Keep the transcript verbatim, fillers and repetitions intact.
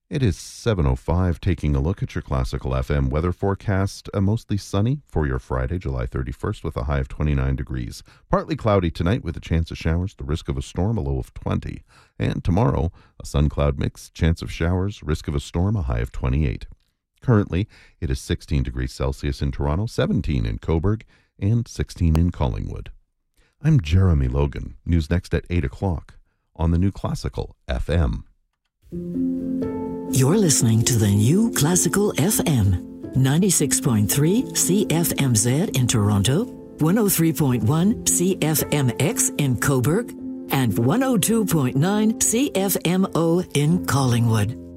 It is seven oh five, taking a look at your Classical F M weather forecast. Uh, mostly sunny for your Friday, July thirty-first, with a high of twenty-nine degrees. Partly cloudy tonight with a chance of showers, the risk of a storm, a low of twenty. And tomorrow, a sun-cloud mix, chance of showers, risk of a storm, a high of twenty-eight. Currently, it is sixteen degrees Celsius in Toronto, seventeen in Cobourg, and sixteen in Collingwood. I'm Jeremy Logan. News next at eight o'clock on the new Classical F M. You're listening to the new Classical F M, ninety-six point three C F M Z in Toronto, one oh three point one C F M X in Cobourg, and one oh two point nine C F M O in Collingwood.